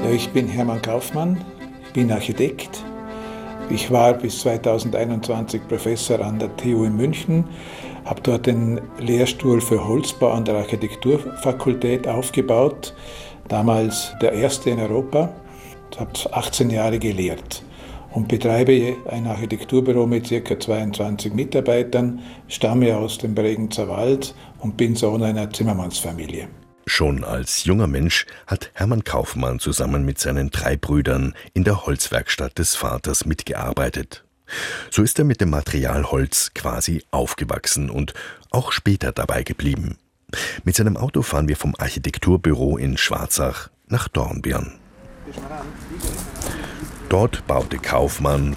Ja, ich bin Hermann Kaufmann, bin Architekt. Ich war bis 2021 Professor an der TU in München, habe dort den Lehrstuhl für Holzbau an der Architekturfakultät aufgebaut, damals der erste in Europa. Ich habe 18 Jahre gelehrt und betreibe ein Architekturbüro mit ca. 22 Mitarbeitern, stamme aus dem Bregenzer Wald und bin Sohn einer Zimmermannsfamilie. Schon als junger Mensch hat Hermann Kaufmann zusammen mit seinen 3 Brüdern in der Holzwerkstatt des Vaters mitgearbeitet. So ist er mit dem Material Holz quasi aufgewachsen und auch später dabei geblieben. Mit seinem Auto fahren wir vom Architekturbüro in Schwarzach nach Dornbirn. Dort baute Kaufmann